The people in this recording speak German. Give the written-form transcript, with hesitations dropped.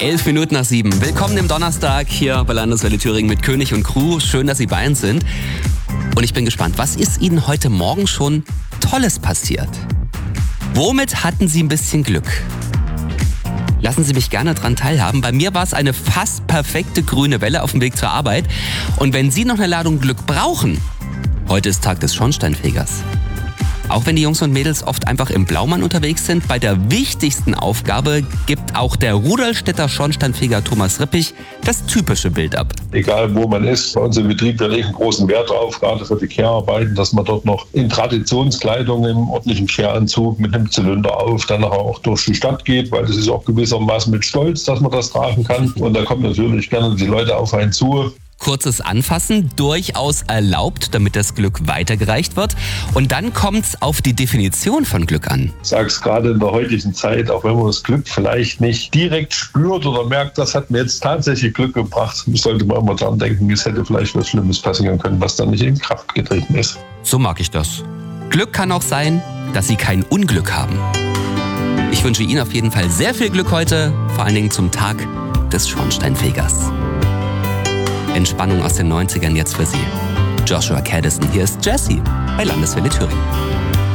7:11. Willkommen im Donnerstag hier bei Landeswelle Thüringen mit König und Crew. Schön, dass Sie bei uns sind. Und ich bin gespannt, was ist Ihnen heute Morgen schon Tolles passiert? Womit hatten Sie ein bisschen Glück? Lassen Sie mich gerne daran teilhaben. Bei mir war es eine fast perfekte grüne Welle auf dem Weg zur Arbeit. Und wenn Sie noch eine Ladung Glück brauchen, heute ist Tag des Schornsteinfegers. Auch wenn die Jungs und Mädels oft einfach im Blaumann unterwegs sind, bei der wichtigsten Aufgabe gibt auch der Rudolstädter Schornsteinfeger Thomas Rippich das typische Bild ab. Egal wo man ist, bei uns im Betrieb, wir legen großen Wert drauf, gerade für die Kehrarbeiten, dass man dort noch in Traditionskleidung, im ordentlichen Kehranzug mit einem Zylinder auf, dann auch durch die Stadt geht, weil das ist auch gewissermaßen mit Stolz, dass man das tragen kann. Und da kommen natürlich gerne die Leute auf einen zu. Kurzes Anfassen, durchaus erlaubt, damit das Glück weitergereicht wird. Und dann kommt's auf die Definition von Glück an. Ich sage es gerade in der heutigen Zeit, auch wenn man das Glück vielleicht nicht direkt spürt oder merkt, das hat mir jetzt tatsächlich Glück gebracht, sollte man immer dran denken, es hätte vielleicht was Schlimmes passieren können, was dann nicht in Kraft getreten ist. So mag ich das. Glück kann auch sein, dass Sie kein Unglück haben. Ich wünsche Ihnen auf jeden Fall sehr viel Glück heute, vor allen Dingen zum Tag des Schornsteinfegers. Entspannung aus den 90ern jetzt für Sie. Joshua Caddison, hier ist Jessie bei Landeswelle Thüringen.